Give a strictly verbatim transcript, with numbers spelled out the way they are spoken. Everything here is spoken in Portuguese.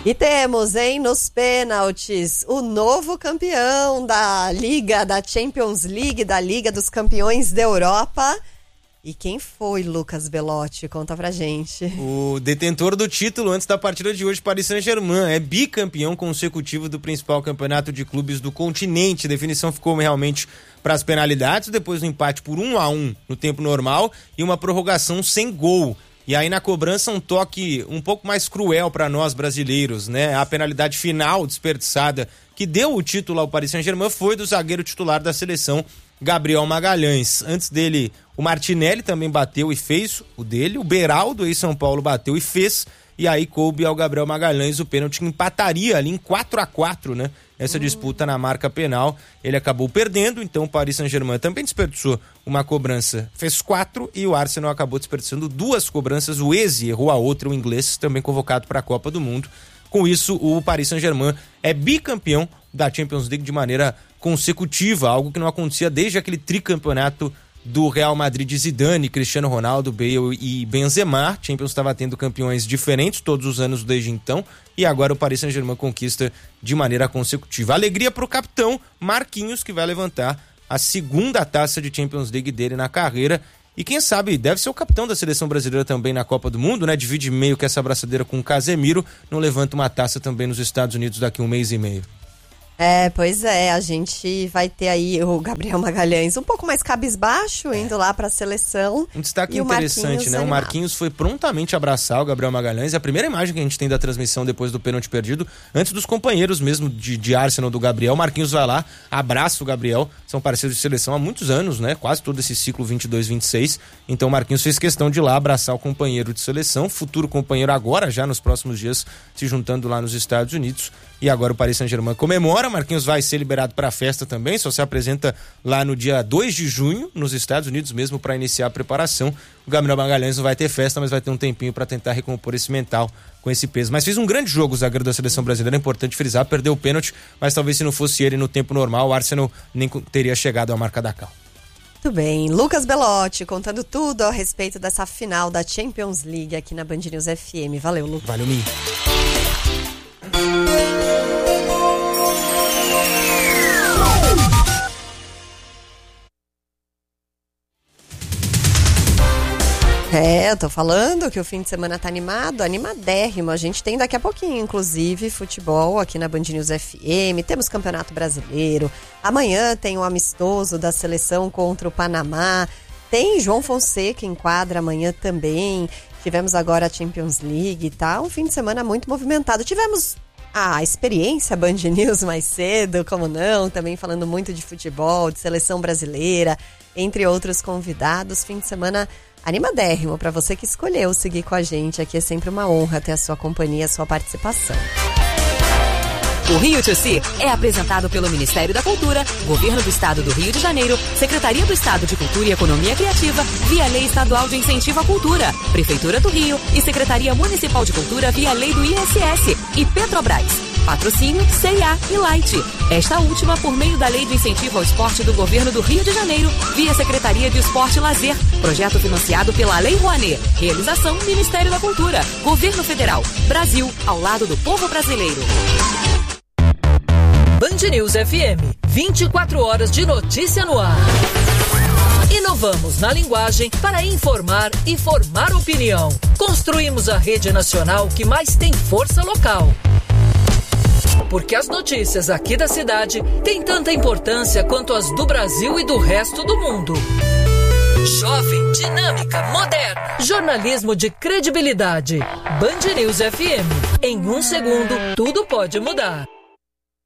E temos, hein, nos pênaltis, o novo campeão da Liga, da Champions League, da Liga dos Campeões da Europa. E quem foi, Lucas Belotti? Conta pra gente. O detentor do título antes da partida de hoje, Paris Saint-Germain, é bicampeão consecutivo do principal campeonato de clubes do continente. A definição ficou realmente para as penalidades, depois do empate por um a um no tempo normal e uma prorrogação sem gol. E aí na cobrança um toque um pouco mais cruel para nós brasileiros, né? A penalidade final desperdiçada que deu o título ao Paris Saint-Germain foi do zagueiro titular da seleção, Gabriel Magalhães. Antes dele, o Martinelli também bateu e fez o dele, o Beraldo em São Paulo bateu e fez, e aí coube ao Gabriel Magalhães o pênalti que empataria ali em quatro a quatro, né? Essa disputa na marca penal, ele acabou perdendo, então o Paris Saint-Germain também desperdiçou uma cobrança, fez quatro, e o Arsenal acabou desperdiçando duas cobranças, o Eze errou a outra, o inglês também convocado para a Copa do Mundo. Com isso, o Paris Saint-Germain é bicampeão da Champions League de maneira consecutiva, algo que não acontecia desde aquele tricampeonato do Real Madrid de Zidane, Cristiano Ronaldo, Bale e Benzema. Champions estava tendo campeões diferentes todos os anos desde então, e agora o Paris Saint-Germain conquista de maneira consecutiva. Alegria para o capitão Marquinhos, que vai levantar a segunda taça de Champions League dele na carreira, e quem sabe deve ser o capitão da seleção brasileira também na Copa do Mundo, né? Divide meio que essa abraçadeira com o Casemiro, não levanta uma taça também nos Estados Unidos daqui a um mês e meio. É, pois é, a gente vai ter aí o Gabriel Magalhães um pouco mais cabisbaixo, indo é. lá pra seleção. Um destaque interessante, né? O Marquinhos foi prontamente abraçar o Gabriel Magalhães. É a primeira imagem que a gente tem da transmissão depois do pênalti perdido, antes dos companheiros mesmo de, de Arsenal do Gabriel. O Marquinhos vai lá, abraça o Gabriel, são parceiros de seleção há muitos anos, né? Quase todo esse ciclo vinte e dois, vinte e seis. Então o Marquinhos fez questão de ir lá abraçar o companheiro de seleção, futuro companheiro agora, já nos próximos dias, se juntando lá nos Estados Unidos. E agora o Paris Saint-Germain comemora. Marquinhos vai ser liberado para a festa também, só se apresenta lá no dia dois de junho, nos Estados Unidos mesmo, para iniciar a preparação. O Gabriel Magalhães não vai ter festa, mas vai ter um tempinho para tentar recompor esse mental com esse peso. Mas fez um grande jogo o zagueiro da seleção brasileira, é importante frisar, perdeu o pênalti, mas talvez se não fosse ele no tempo normal, o Arsenal nem teria chegado à marca da cal. Muito bem, Lucas Belotti contando tudo a respeito dessa final da Champions League aqui na Band News F M. Valeu, Lucas. Valeu, Mi. É, eu tô falando que o fim de semana tá animado, animadérrimo. A gente tem daqui a pouquinho, inclusive, futebol aqui na Band News F M. Temos Campeonato Brasileiro. Amanhã tem o amistoso da seleção contra o Panamá. Tem João Fonseca em quadra amanhã também. Tivemos agora a Champions League, tá? Um fim de semana muito movimentado. Tivemos a experiência Band News mais cedo, como não, também falando muito de futebol, de seleção brasileira, entre outros convidados. Fim de semana animadérrimo para você que escolheu seguir com a gente. Aqui é sempre uma honra ter a sua companhia, a sua participação. O Rio to Si é apresentado pelo Ministério da Cultura, Governo do Estado do Rio de Janeiro, Secretaria do Estado de Cultura e Economia Criativa, via Lei Estadual de Incentivo à Cultura, Prefeitura do Rio e Secretaria Municipal de Cultura via Lei do I S S e Petrobras. Patrocínio C e A e Light. Esta última por meio da Lei de Incentivo ao Esporte do Governo do Rio de Janeiro, via Secretaria de Esporte e Lazer. Projeto financiado pela Lei Rouanet. Realização Ministério da Cultura. Governo Federal. Brasil, ao lado do povo brasileiro. Band News F M. vinte e quatro horas de notícia no ar. Inovamos na linguagem para informar e formar opinião. Construímos a rede nacional que mais tem força local. Porque as notícias aqui da cidade têm tanta importância quanto as do Brasil e do resto do mundo. Jovem, dinâmica, moderna. Jornalismo de credibilidade. Band News F M. Em um segundo, tudo pode mudar.